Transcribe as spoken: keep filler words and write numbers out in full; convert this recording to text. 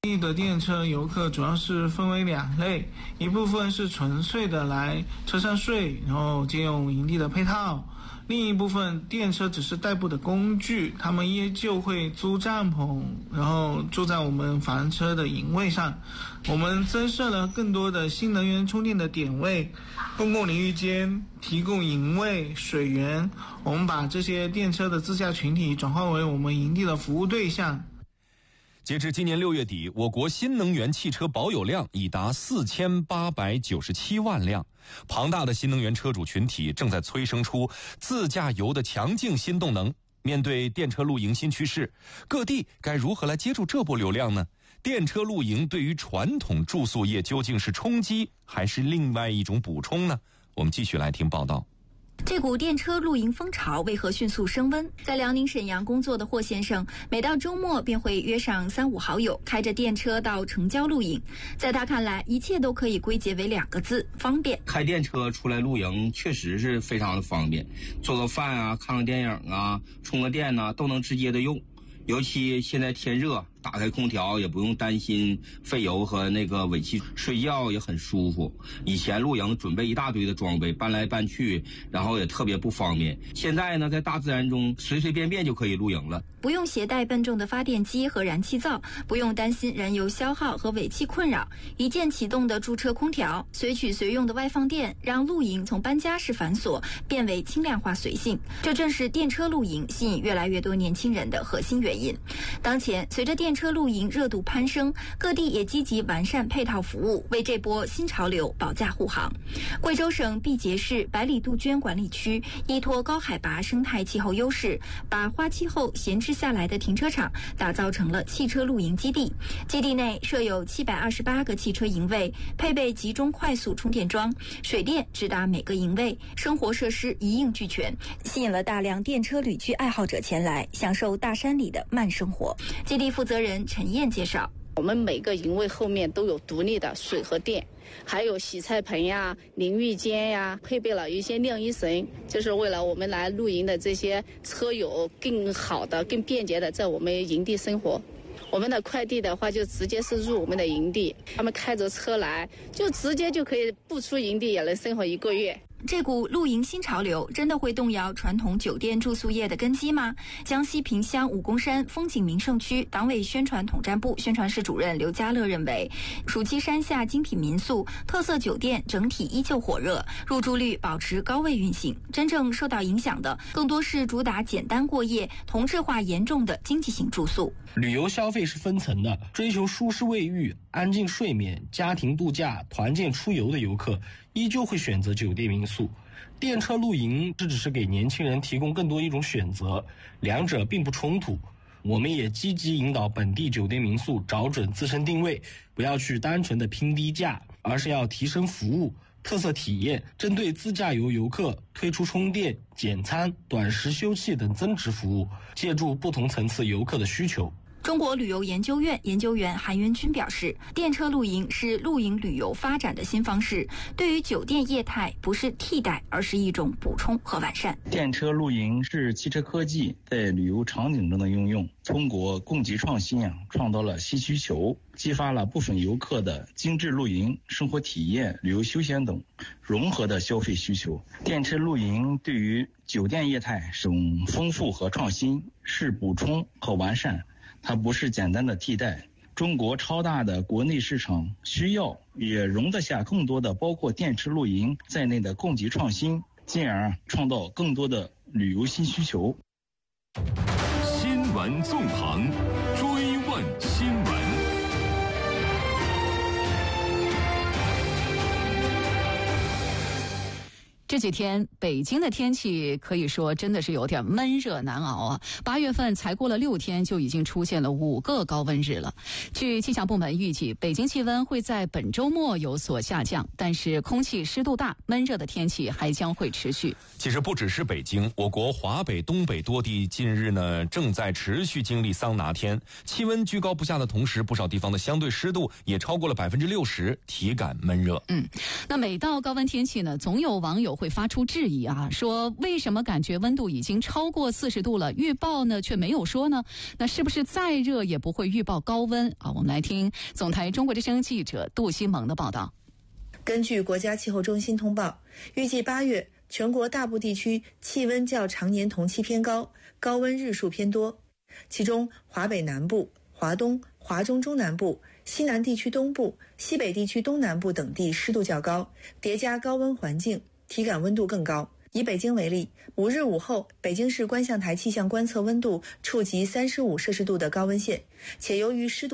地的电车游客主要是分为两类，一部分是纯粹的来车上睡，然后借用营地的配套，另一部分电车只是代步的工具，他们依旧会租帐篷，然后住在我们法兰车的营位上。我们增设了更多的新能源充电的点位，公共淋浴间，提供营位、水源。我们把这些电车的自驾群体转化为我们营地的服务对象。 截至今年六月底，我国新能源汽车保有量已达四千八百九十七万辆。庞大的新能源车主群体正在催生出自驾游的强劲新动能。面对电车露营新趋势，各地该如何来接住这波流量呢？电车露营对于传统住宿业究竟是冲击还是另外一种补充呢？我们继续来听报道。 这股电车露营风潮为何迅速升温？在辽宁沈阳工作的霍先生，每到周末便会约上三五好友，开着电车到城郊露营。在他看来，一切都可以归结为两个字：方便。 开电车出来露营确实是非常的方便，做个饭啊，看个电影啊，充个电啊，都能直接的用。尤其现在天热，打开空调也不用担心费油和那个尾气，睡觉也很舒服。以前露营准备一大堆的装备，搬来搬去，然后也特别不方便。现在呢，在大自然中随随便便就可以露营了， 不用携带笨重的发电机和燃气灶，不用担心燃油消耗和尾气困扰，一键启动的驻车空调，随取随用的外放电，让露营从搬家式繁琐变为轻量化随性。这正是电车露营吸引越来越多年轻人的核心原因。当前，随着电车露营热度攀升，各地也积极完善配套服务，为这波新潮流保驾护航。贵州省毕节市百里杜鹃管理区依托高海拔生态气候优势，把花期后闲置下来的停车场打造成了汽车露营基地。基地内设有七百二十八个汽车营位，配备集中快速充电桩，水电直达每个营位，生活设施一应俱全，吸引了大量电车旅居爱好者前来享受大山里的慢生活。基地负责人陈燕介绍， 我们每个营位后面都有独立的水和电，还有洗菜盆呀、淋浴间呀，配备了一些晾衣绳，就是为了我们来露营的这些车友更好的、更便捷的在我们营地生活。我们的快递的话，就直接是入我们的营地，他们开着车来，就直接就可以不出营地也能生活一个月。 这股露营新潮流真的会动摇传统酒店住宿业的根基吗？江西萍乡武功山风景名胜区党委宣传统战部宣传室主任刘家乐认为，暑期山下精品民宿、特色酒店整体依旧火热，入住率保持高位运行。真正受到影响的更多是主打简单过夜、同质化严重的经济型住宿。 旅游消费是分层的，追求舒适卫浴、安静睡眠、家庭度假、团建出游的游客依旧会选择酒店民宿。电车露营这只是给年轻人提供更多一种选择，两者并不冲突。我们也积极引导本地酒店民宿找准自身定位，不要去单纯的拼低价，而是要提升服务、特色体验，针对自驾游游客推出充电、简餐、短时休憩等增值服务，借助不同层次游客的需求。 中国旅游研究院研究员韩元军表示，电车露营是露营旅游发展的新方式，对于酒店业态不是替代，而是一种补充和完善。 电车露营是汽车科技在旅游场景中的应用，通过供给创新啊，创造了新需求，激发了部分游客的精致露营、生活体验、旅游休闲等融合的消费需求。电车露营对于酒店业态是种丰富和创新，是补充和完善，它不是简单的替代。中国超大的国内市场需要也容得下更多的包括电车露营在内的供给创新，进而创造更多的旅游新需求。 新闻纵横，追问新闻。 这几天北京的天气可以说真的是有点闷热难熬啊！八月份才过了六天，就已经出现了五个高温日了。据气象部门预计，北京气温会在本周末有所下降，但是空气湿度大，闷热的天气还将会持续。 其实不只是北京，我国华北、东北多地近日呢正在持续经历桑拿天，气温居高不下的同时，不少地方的相对湿度也超过了百分之六十，体感闷热。 嗯，那每到高温天气呢，总有网友会发出质疑啊，说为什么感觉温度已经超过四十度了，预报呢却没有说呢？那是不是再热也不会预报高温啊？我们来听总台中国之声记者杜新萌的报道。 根据国家气候中心通报，预计八月全国大部地区气温较常年同期偏高，高温日数偏多。其中华北南部、华东、华中中南部、西南地区东部、西北地区东南部等地湿度较高，叠加高温环境，体感温度更高。以北京为例，五日午后，北京市观象台气象观测温度触及三十五摄氏度的高温线，且由于湿度